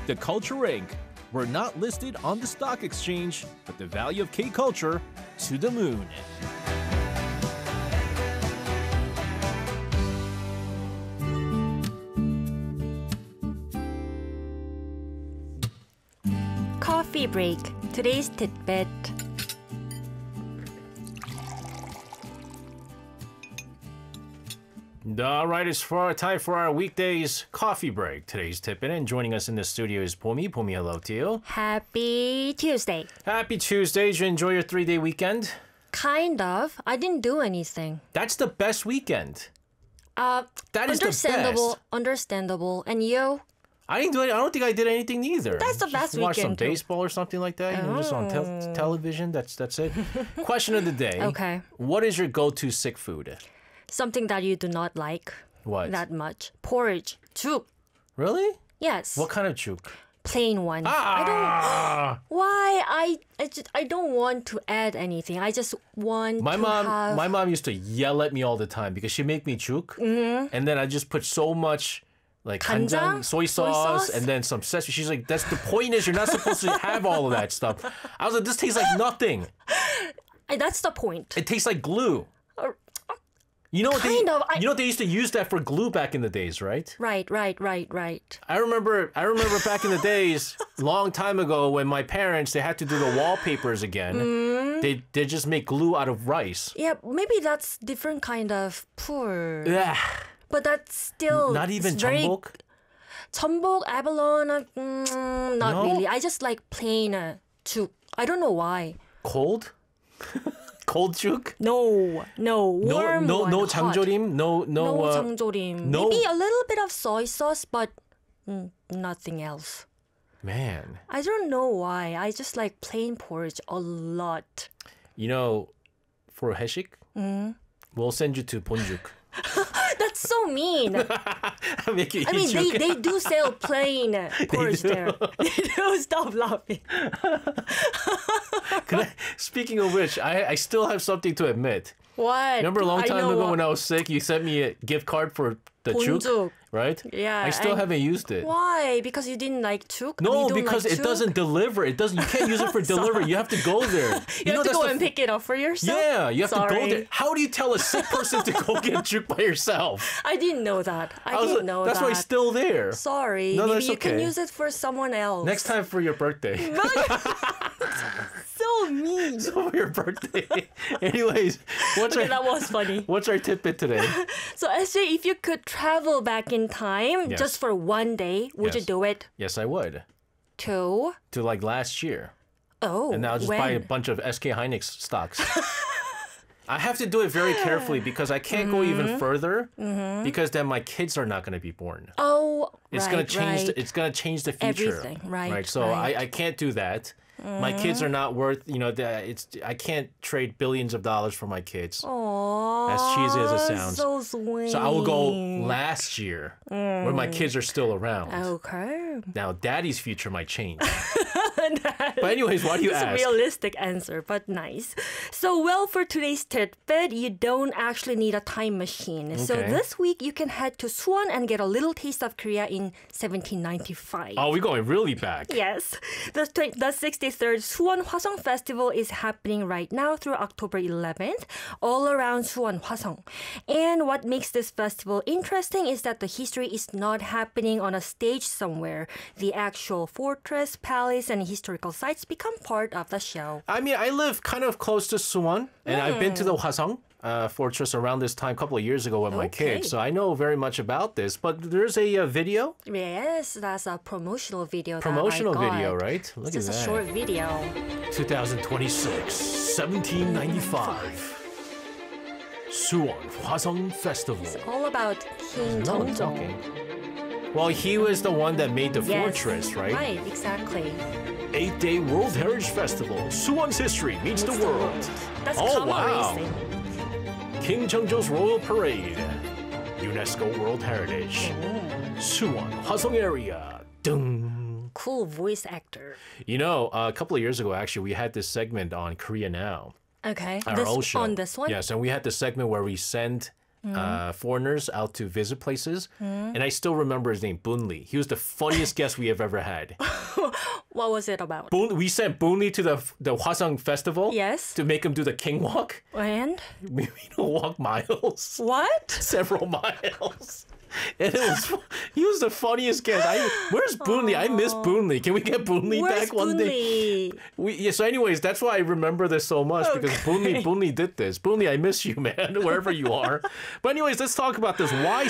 The Culture Inc. We're not listed on the stock exchange, but the value of K-culture to the moon. Coffee break. Today's tidbit. All right, it's time for our weekdays coffee break. Today's tidbit, and joining us in the studio is Pomi. Pomi, hello to you. Happy Tuesday. Happy Tuesday. Did you enjoy your 3-day weekend? Kind of. I didn't do anything. That's the best weekend. That is the best. Understandable. And you? I didn't do it. I don't think I did anything either. That's the best weekend. Watch some too. baseball or something like that. You know, just on television. That's it. Question of the day. Okay. What is your go-to sick food? Something that you do not like. What? That much. Porridge. Juk. Really? Yes. What kind of juk? Plain one. Ah! Why? I don't want to add anything. I just want My have... mom used to yell at me all the time because she'd make me juk, and then I just put so much like 간장? soy sauce, and then some sesame. She's like, "That's the point. Is you're not supposed to have all of that stuff." I was like, "This tastes like nothing. That's the point. It tastes like glue." You know what you know they used to use that for glue back in the days, right? Right. I remember back in the days, long time ago, when my parents they had to do the wallpapers again. They just make glue out of rice. Yeah, maybe that's different kind of poor. Yeah. But that's still Not even 전복? 전복, abalone, not No? really. I just like plain juk. I don't know why. Cold? Cold juk? No, warm no one, hot. 장조림? No 장조림. no- Maybe a little bit of soy sauce, but nothing else. Man. I don't know why. I just like plain porridge a lot. You know, for 회식, we'll send you to 본죽. That's so mean. Make you I mean, eat juk. they do sell plain porridge do. there. They do. Stop laughing. Speaking of which, I still have something to admit. What? Remember a long I time know ago what- when I was sick, you sent me a gift card for the juk, 본죽. right? Yeah, I still and- haven't used it. Why? Because you didn't like juk? No, You don't because like it juk? doesn't deliver. It doesn't. You can't use it for delivery. You have to go there. You have to that's go the and pick it up for yourself? Yeah, you have to go Sorry. there. How do you tell a sick person to go get juk by yourself? I didn't know that. I was didn't like, know that's that. why it's still there. Sorry. No, Maybe that's you can okay. use it for someone else. Next time for your birthday. So mean. For your birthday. Anyways, Okay, that was funny. what's our tidbit today? So, SJ, if you could travel back in time Yes. just for one day, would you Yes. do it? Yes, I would. To? To like last year. Oh, And now I'll just when? buy a bunch of SK Hynix stocks. I have to do it very carefully because I can't go even further because then my kids are not going to be born. Oh, It's right, gonna change. right. It's gonna change the future. Everything, right, So right. I can't do that. My kids are not worth. I can't trade billions of dollars for my kids. Aww, As cheesy as it sounds. So sweet. So I will go last year when my kids are still around. Okay. Now, Daddy's future might change. But anyways, why do you It's a ask? realistic answer, but nice. So, well, for today's tidbit, you don't actually need a time machine. So Okay. this week, you can head to Suwon and get a little taste of Korea in 1795. Oh, we're going really back. Yes, the 63rd Suwon Hwasong Festival is happening right now through October 11th, all around Suwon Hwasong. And what makes this festival interesting is that the history is not happening on a stage somewhere. The actual fortress, palace, and historical sites become part of the show. I mean, I live kind of close to Suwon, and I've been to the Hwasong fortress around this time, a couple of years ago with my Okay. kids. So I know very much about this. But there's a video. Yes, that's a promotional video. Promotional that I got. video, right? Look Just at a that. short video. 2026, 1795. Suwon Hwasong Festival. All about King No Jeongjong. talking. Well, he was the one that made the Yes, fortress, right? Right, exactly. 8-day World Heritage Festival. Suwon's history meets the world. That's Oh, camel wow. racing. King Jeongjo's Royal Parade. UNESCO World Heritage. Suwon Hwasong area. Dung. Cool voice actor. You know, a couple of years ago, actually, we had this segment on Korea Now. Okay. Our old show. On this one? Yes, and we had the segment where we send foreigners out to visit places. And I still remember his name, Boon Lee. He was the funniest guest we have ever had. What was it about? We sent Boon Lee to the Hwasong Festival. Yes. To make him do the king walk. And? We don't walk miles. What? Several miles. And he was the funniest guest. Where's Boon Lee? I miss Boon Lee. Can we get Boon Lee Where's back one day? So anyways, that's why I remember this so much because Boon Lee did this. Boon Lee, I miss you, man, wherever you are. But anyways, let's talk about this. Why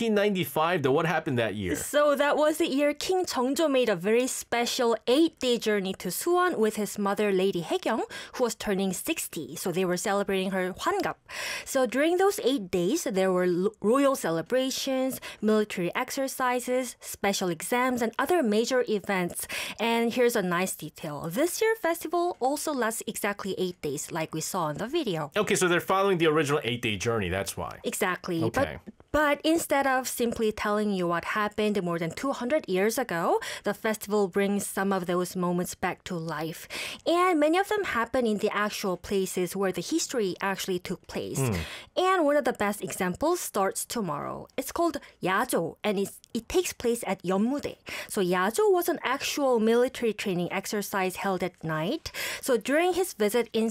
1795 though? What happened that year? So that was the year King Jeongjo made a very special 8-day journey to Suwon with his mother, Lady Haegyong, who was turning 60. So they were celebrating her Hwangap. So during those 8 days, there were royal celebrations, military exercises, special exams, and other major events. And here's a nice detail. This year festival also lasts exactly 8 days, like we saw in the video. Okay, so they're following the original 8-day journey. That's why. Exactly. Okay. But instead of simply telling you what happened more than 200 years ago, the festival brings some of those moments back to life. And many of them happen in the actual places where the history actually took place. And one of the best examples starts tomorrow. It's called Yajo, and it takes place at Yeonmudae. So Yajo was an actual military training exercise held at night. So during his visit in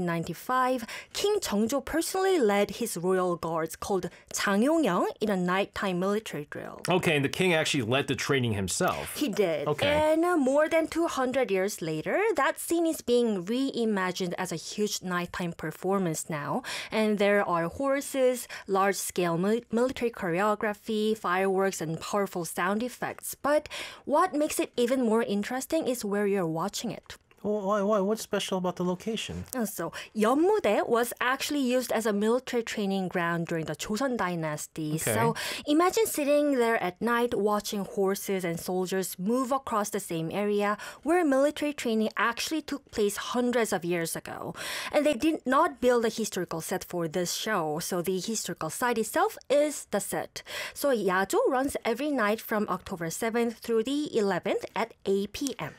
1795, King Jeongjo personally led his royal guards called 장용영 in a nighttime military drill. Okay, and the king actually led the training himself. He did. Okay. And more than 200 years later, that scene is being reimagined as a huge nighttime performance now. And there are horses, large-scale military choreography, fireworks, and powerful sound effects. But what makes it even more interesting is where you're watching it. Why? What's special about the location? So, Yeonmudae was actually used as a military training ground during the Joseon Dynasty. Okay. So, imagine sitting there at night watching horses and soldiers move across the same area where military training actually took place hundreds of years ago. And they did not build a historical set for this show, so the historical site itself is the set. So, Yajo runs every night from October 7th through the 11th at 8 p.m.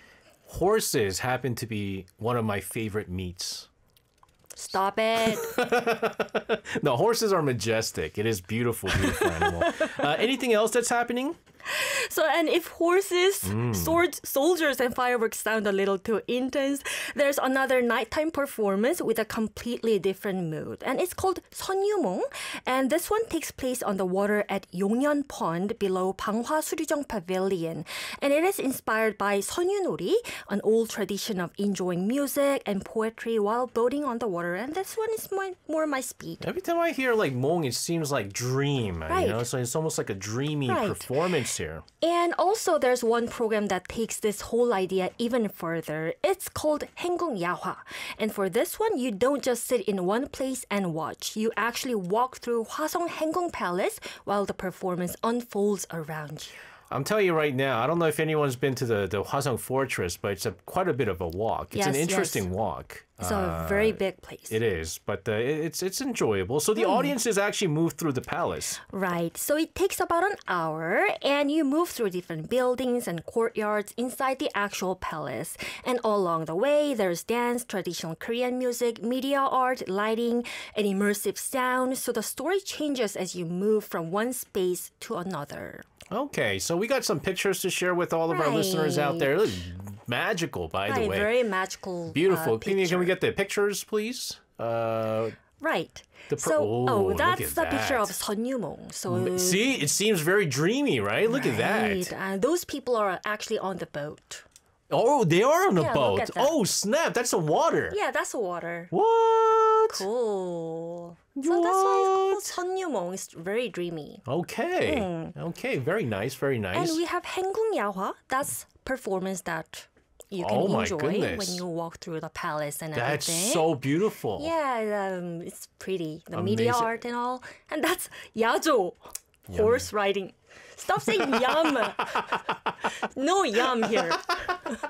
Horses happen to be one of my favorite meats. Stop it. No, horses are majestic. It is beautiful, beautiful animal. Anything else that's happening? So, and if horses, swords, soldiers, and fireworks sound a little too intense, there's another nighttime performance with a completely different mood. And it's called Seonyumong. And this one takes place on the water at Yongyeon Pond below Panghwa Suryjeong Pavilion. And it is inspired by Seonyunori, an old tradition of enjoying music and poetry while boating on the water. And this one is more my speed. Every time I hear like Mong, it seems like dream. Right. You know, so it's almost like a dreamy Right. performance here. And also, there's one program that takes this whole idea even further. It's called Haengung Yahwa. And for this one, you don't just sit in one place and watch. You actually walk through Hwasong Haengung Palace while the performance unfolds around you. I'm telling you right now, I don't know if anyone's been to the Hwasong Fortress, but it's quite a bit of a walk. It's an Yes, interesting walk. It's a very big place. It is, but it's enjoyable. So the audiences actually move through the palace. Right. So it takes about an hour and you move through different buildings and courtyards inside the actual palace. And all along the way, there's dance, traditional Korean music, media art, lighting, and immersive sound. So the story changes as you move from one space to another. Okay, so we got some pictures to share with all of our listeners out there. Look, magical, by the way. Very magical. Beautiful. Can we picture. get the pictures, please? Right. Oh, look that's at the picture that. of Seonyumong. So See, it seems very dreamy, right? Look at that. Those people are actually on the boat. Oh, they are on a Yeah, boat. look at that. Oh, snap. That's the water. Yeah, that's the water. What? Cool. So that's why it's called Seonyumong. It's very dreamy. Okay. Okay, very nice, very nice. And we have Haengung Yahwa. That's performance that you can Oh my enjoy goodness. when you walk through the palace and That's everything. so beautiful. Yeah, it's pretty. The media Amazing. art and all. And that's Yajo, horse riding. Stop saying yum. No yum here.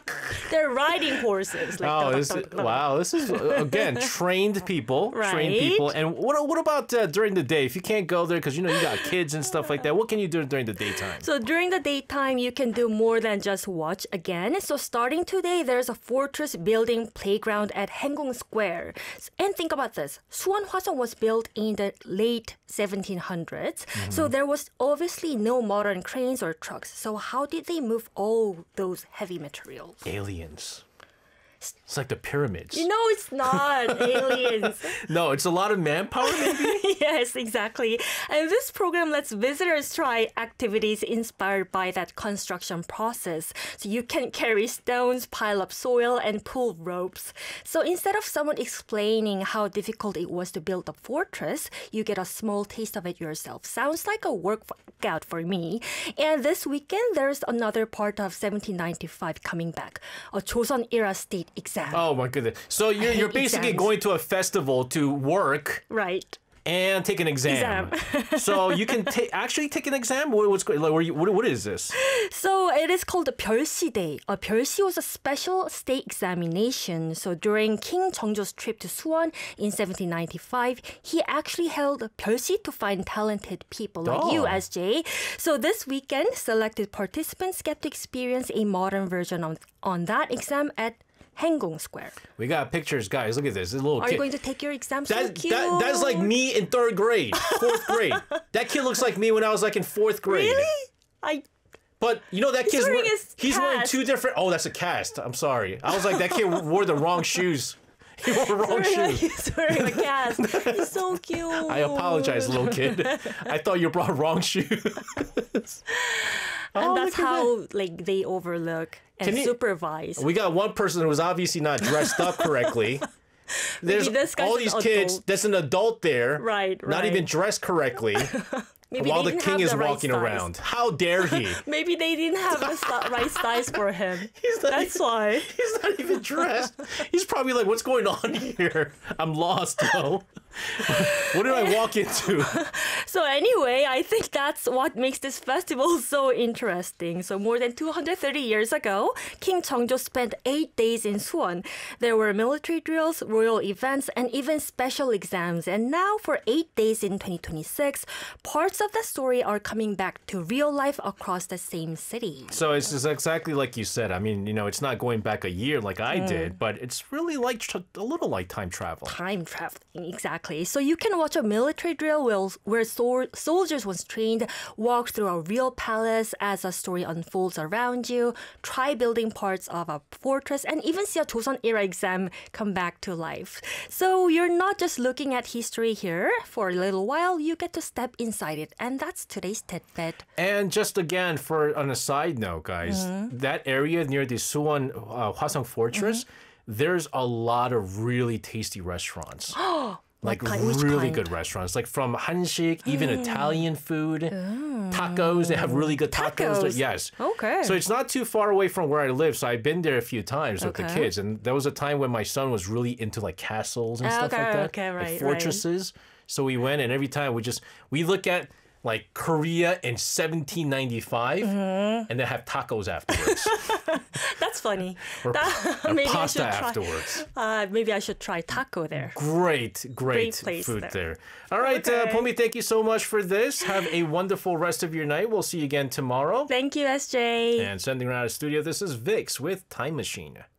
They're riding horses. Like, Oh, wow! This is again trained people, trained Right. people. And what about during the day? If you can't go there because you got kids and stuff like that, what can you do during the daytime? So during the daytime, you can do more than just watch again. So starting today, there's a fortress building playground at Haenggung Square. And think about this. Suwon Hwasong was built in the late 1700s. So there was obviously no modern cranes or trucks. So how did they move all those heavy materials? Aliens. It's like the pyramids. You know, it's not aliens. No, it's a lot of manpower, maybe? Yes, exactly. And this program lets visitors try activities inspired by that construction process. So you can carry stones, pile up soil, and pull ropes. So instead of someone explaining how difficult it was to build a fortress, you get a small taste of it yourself. Sounds like a workout for me. And this weekend, there's another part of 1795 coming back, a Joseon-era state exam. Oh my goodness! So you're basically Exams. going to a festival to work Right. and take an exam. So you can actually take an exam. What is this? So it is called the 별시 Day. 별시 was a special state examination. So during King Jeongjo's trip to Suwon in 1795, he actually held a 별시 to find talented people like you, Oh. SJ. So this weekend, selected participants get to experience a modern version on that exam at Haenggung Square. We got pictures, guys. Look at this. This little Are kid. you going to take your exam? So That, cute. that's like me in third grade, fourth grade. That kid looks like me when I was like in fourth grade. Really? But that kid's wearing his he's wearing cast. two different. Oh, that's a cast. I'm sorry. I was like, that kid wore the wrong shoes. He wore the wrong shoes. He's wearing a cast. He's so cute. I apologize, little kid. I thought you brought wrong shoes. And that's look at how they overlook and Can you- supervise. We got one person who was obviously not dressed up correctly. There's this guy's all an these kids. adult. There's an adult there, Right, Not even right. dressed correctly, Maybe while they the didn't king have is the right walking size. around. How dare he? Maybe they didn't have the right size for him. not That's why. He's not even dressed. He's probably like, what's going on here? I'm lost, though. What did I walk into? So anyway, I think that's what makes this festival so interesting. So more than 230 years ago, King Jeongjo spent 8 days in Suwon. There were military drills, royal events, and even special exams. And now for 8 days in 2026, parts of the story are coming back to real life across the same city. So it's just exactly like you said. I mean, it's not going back a year like I did, but it's really like a little like time travel. Time traveling, exactly. So you can watch a military drill where soldiers once trained, walk through a real palace as a story unfolds around you, try building parts of a fortress, and even see a Joseon-era exam come back to life. So you're not just looking at history here. For a little while, you get to step inside it. And that's today's tidbit. And just again, on a side note, guys, that area near the Suwon Hwasong Fortress, there's a lot of really tasty restaurants. Like which really kind? good restaurants, like from Hanshik, even Italian food, tacos. They have really good tacos. Tacos? Yes. Okay. So it's not too far away from where I live. So I've been there a few times with the Okay. kids, and there was a time when my son was really into like castles and stuff like Okay, that, okay, right, like fortresses. So we went, and every time we look at like Korea in 1795, and then have tacos afterwards, That's funny. or maybe I pasta should try. afterwards. Maybe I should try taco there. Great place food there. there. All right, Okay. Pomi, thank you so much for this. Have a wonderful rest of your night. We'll see you again tomorrow. Thank you, SJ. And sending around the studio, this is Vix with Time Machine.